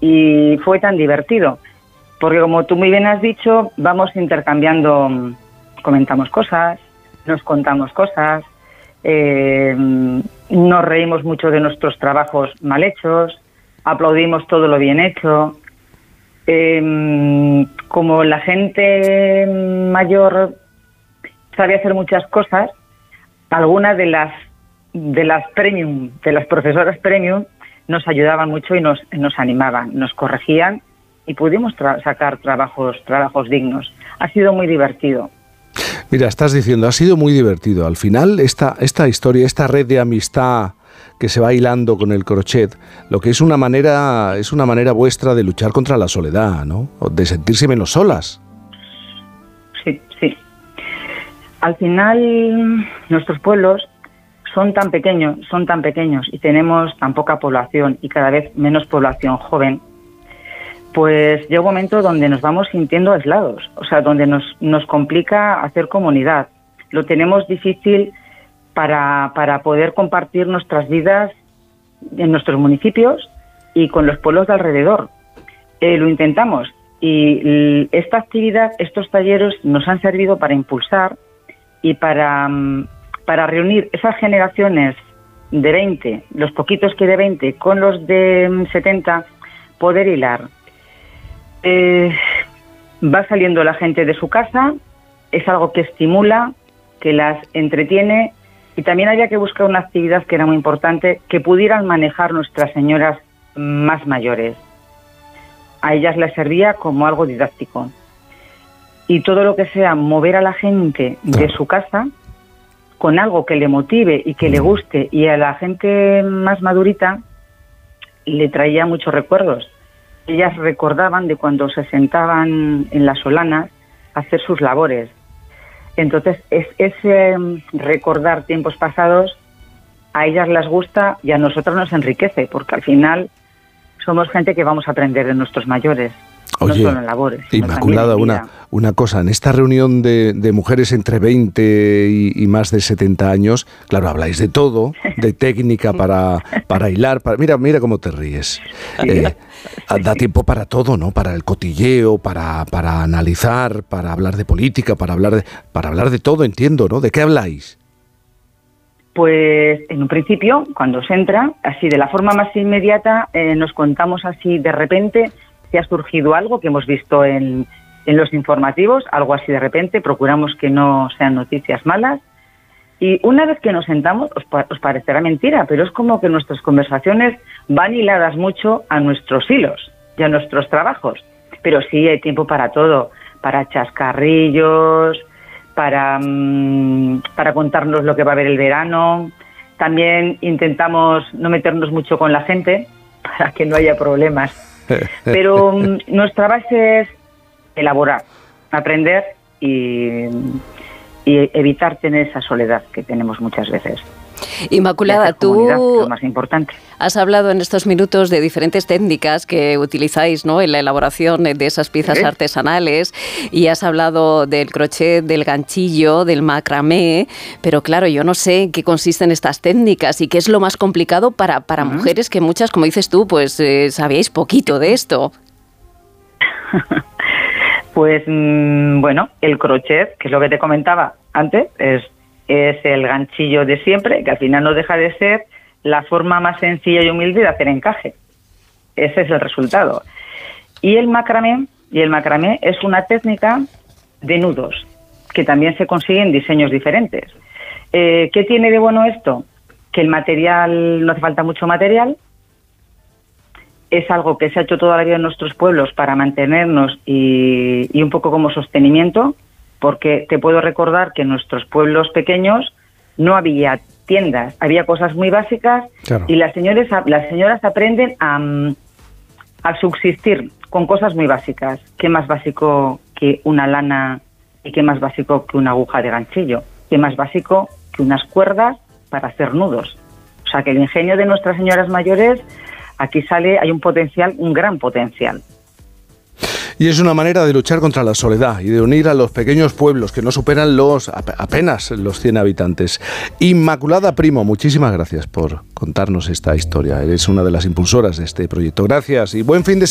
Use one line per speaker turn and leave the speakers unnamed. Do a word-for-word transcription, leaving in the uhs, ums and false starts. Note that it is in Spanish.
y fue tan divertido, porque como tú muy bien has dicho, vamos intercambiando, comentamos cosas, nos contamos cosas, eh, nos reímos mucho de nuestros trabajos mal hechos, aplaudimos todo lo bien hecho. Eh, como la gente mayor sabe hacer muchas cosas, algunas de las de las premium, de las profesoras premium, nos ayudaban mucho y nos, nos animaban, nos corregían y pudimos tra- sacar trabajos, trabajos dignos. Ha sido muy divertido.
Mira, estás diciendo, ha sido muy divertido. Al final, esta, esta historia, esta red de amistad que se va hilando con el crochet, lo que es una manera, es una manera vuestra de luchar contra la soledad, ¿no? O de sentirse menos solas.
Sí, sí. Al final, nuestros pueblos son tan pequeños, son tan pequeños y tenemos tan poca población y cada vez menos población joven, pues llega un momento donde nos vamos sintiendo aislados, o sea, donde nos, nos complica hacer comunidad. Lo tenemos difícil para, para poder compartir nuestras vidas en nuestros municipios y con los pueblos de alrededor. Eh, lo intentamos y esta actividad, estos talleres nos han servido para impulsar y para, para reunir esas generaciones de veinte, los poquitos que de veinte, con los de setenta, poder hilar. Eh, va saliendo la gente de su casa, es algo que estimula, que las entretiene, y también había que buscar una actividad que era muy importante, que pudieran manejar nuestras señoras más mayores. A ellas les servía como algo didáctico. Y todo lo que sea mover a la gente de su casa con algo que le motive y que le guste, y a la gente más madurita le traía muchos recuerdos. Ellas recordaban de cuando se sentaban en las solanas a hacer sus labores. Entonces, es, ese recordar tiempos pasados a ellas les gusta y a nosotros nos enriquece, porque al final somos gente que vamos a aprender de nuestros mayores.
Oye,
no solo en labores, sino
Inmaculada,
en
una, una cosa, en esta reunión de, de mujeres entre veinte y, y más de setenta años, claro, habláis de todo, de técnica para, para hilar, para, mira, mira cómo te ríes.
Sí.
Eh, da tiempo para todo, ¿no? Para el cotilleo, para, para analizar, para hablar de política, para hablar de, para hablar de todo, entiendo, ¿no? ¿De qué habláis?
Pues en un principio, cuando se entra, así de la forma más inmediata, eh, nos contamos así de repente si ha surgido algo que hemos visto en, en los informativos, algo así de repente, procuramos que no sean noticias malas. Y una vez que nos sentamos, os, pa- os parecerá mentira, pero es como que nuestras conversaciones van hiladas mucho a nuestros hilos y a nuestros trabajos. Pero sí hay tiempo para todo, para chascarrillos, para, mmm, para contarnos lo que va a haber el verano. También intentamos no meternos mucho con la gente para que no haya problemas. Pero um, nuestra base es elaborar, aprender y, y evitar tener esa soledad que tenemos muchas veces.
Inmaculada, tú
lo más importante.
Has hablado en estos minutos de diferentes técnicas que utilizáis, ¿no?, en la elaboración de esas piezas ¿Sí? artesanales, y has hablado del crochet, del ganchillo, del macramé, pero claro, yo no sé en qué consisten estas técnicas y qué es lo más complicado para, para uh-huh. mujeres que muchas, como dices tú, pues eh, sabíais poquito de esto.
Pues mmm, bueno, el crochet, que es lo que te comentaba antes, es es el ganchillo de siempre, que al final no deja de ser la forma más sencilla y humilde de hacer encaje. Ese es el resultado. Y el macramé, y el macramé es una técnica de nudos, que también se consiguen diseños diferentes. Eh, ¿Qué tiene de bueno esto? Que el material, no hace falta mucho material, es algo que se ha hecho toda la vida en nuestros pueblos para mantenernos y, y un poco como sostenimiento, porque te puedo recordar que en nuestros pueblos pequeños no había tiendas, había cosas muy básicas, claro. y las señores, las señoras aprenden a, a subsistir con cosas muy básicas. ¿Qué más básico que una lana y qué más básico que una aguja de ganchillo? ¿Qué más básico que unas cuerdas para hacer nudos? O sea, que el ingenio de nuestras señoras mayores, aquí sale, hay un potencial, un gran potencial.
Y es una manera de luchar contra la soledad y de unir a los pequeños pueblos que no superan los apenas los cien habitantes. Inmaculada Primo, muchísimas gracias por contarnos esta historia. Eres una de las impulsoras de este proyecto. Gracias y buen fin de semana.